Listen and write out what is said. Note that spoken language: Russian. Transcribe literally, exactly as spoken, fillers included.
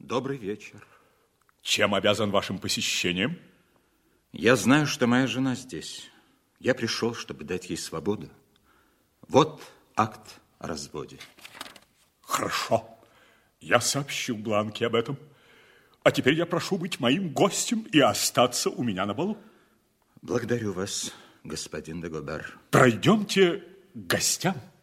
Добрый вечер. Чем обязан вашим посещением? Я знаю, что моя жена здесь. Я пришел, чтобы дать ей свободу. Вот акт о разводе. Хорошо. Я сообщу Бланке об этом. А теперь я прошу быть моим гостем и остаться у меня на балу. Благодарю вас, господин де Гобер. Пройдемте к гостям.